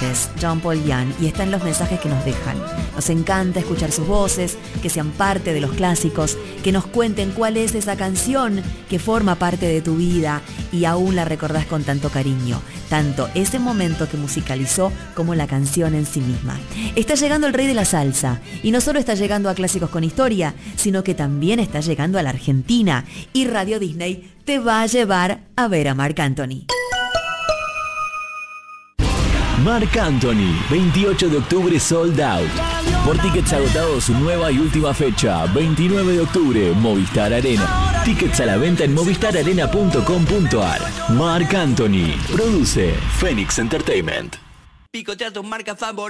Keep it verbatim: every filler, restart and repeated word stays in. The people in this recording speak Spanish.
intérpretes, John Paul Young, y está en los mensajes que nos dejan. Nos encanta escuchar sus voces, que sean parte de los clásicos, que nos cuenten cuál es esa canción que forma parte de tu vida y aún la recordás con tanto cariño, tanto ese momento que musicalizó como la canción en sí misma. Está llegando el rey de la salsa, y no solo está llegando a Clásicos con Historia, sino que también está llegando a la Argentina, y Radio Disney te va a llevar a ver a Marc Anthony. Marc Anthony, veintiocho de octubre, sold out. Por tickets agotados, su nueva y última fecha, veintinueve de octubre, Movistar Arena. Tickets a la venta en movistar arena punto com punto ar. Marc Anthony, produce Phoenix Entertainment. Picotea tu marca favorita.